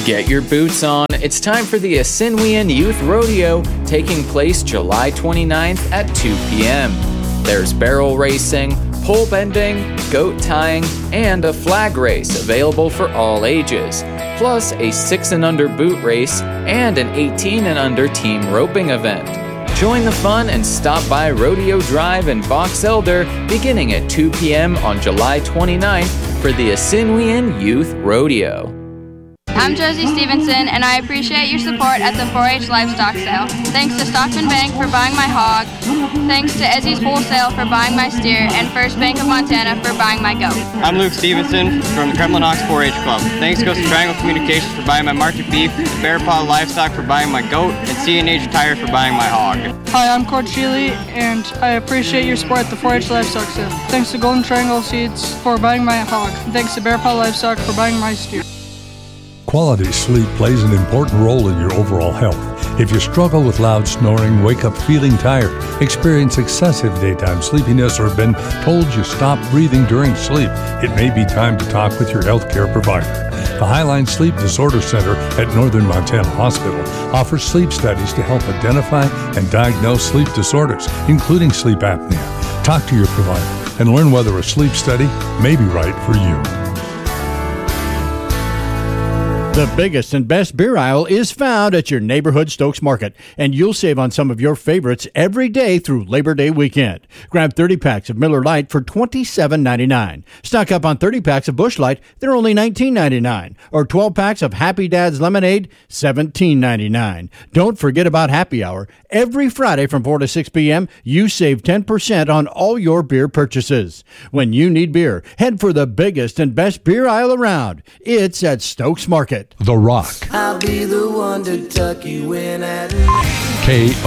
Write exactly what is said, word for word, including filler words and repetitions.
Get your boots on. It's time for the Assinwian Youth Rodeo, taking place July twenty-ninth at two p.m. There's barrel racing, pole bending, goat tying, and a flag race available for all ages, plus a six and under boot race and an eighteen and under team roping event. Join the fun and stop by Rodeo Drive in Box Elder beginning at two p.m. on July twenty-ninth for the Assinwian Youth Rodeo. I'm Josie Stevenson, and I appreciate your support at the four H Livestock Sale. Thanks to Stockman Bank for buying my hog, thanks to Ezzy's Wholesale for buying my steer, and First Bank of Montana for buying my goat. I'm Luke Stevenson from the Kremlin Ox four H Club. Thanks goes to Triangle Communications for buying my market beef, Bear Paw Livestock for buying my goat, and C and H Tire for buying my hog. Hi, I'm Cord Sheely, and I appreciate your support at the four H Livestock Sale. Thanks to Golden Triangle Seeds for buying my hog, and thanks to Bear Paw Livestock for buying my steer. Quality sleep plays an important role in your overall health. If you struggle with loud snoring, wake up feeling tired, experience excessive daytime sleepiness, or have been told you stop breathing during sleep, it may be time to talk with your healthcare provider. The Highline Sleep Disorder Center at Northern Montana Hospital offers sleep studies to help identify and diagnose sleep disorders, including sleep apnea. Talk to your provider and learn whether a sleep study may be right for you. The biggest and best beer aisle is found at your neighborhood Stokes Market, and you'll save on some of your favorites every day through Labor Day weekend. Grab thirty packs of Miller Lite for twenty-seven ninety-nine. Stock up on thirty packs of Busch Light, they're only nineteen ninety-nine. Or twelve packs of Happy Dad's Lemonade, seventeen ninety-nine. Don't forget about Happy Hour. Every Friday from four to six p.m., you save ten percent on all your beer purchases. When you need beer, head for the biggest and best beer aisle around. It's at Stokes Market. The Rock. I'll be the one to tuck you in at K